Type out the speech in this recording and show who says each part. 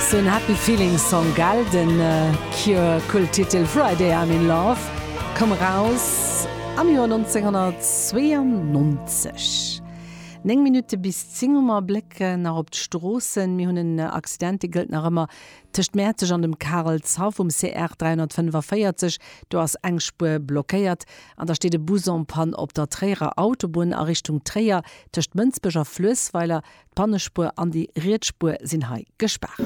Speaker 1: so ein Happy Feeling Song gal den Cure Kultitel Friday I'm in Love kom raus am Jahr 1992. 9 Minuten bis 10 Blicke nach op d'Strossen, mir hunn en Accidente gilt nach immer tcht Mäzeg an dem Karlshauf CR 345, du hast Engspur blockéiert, an der steht de Busonpan op der Träger Autobahn a Richtung Träger tcht Münzbecher Flüss, weil Pannespur an die Riedspur sinn hai gesperrt.